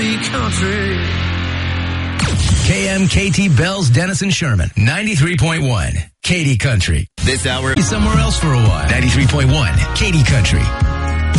be country. KMKT Bells, Denison Sherman, 93.1, Katy Country. This hour is somewhere else for a while. 93.1, Katy Country.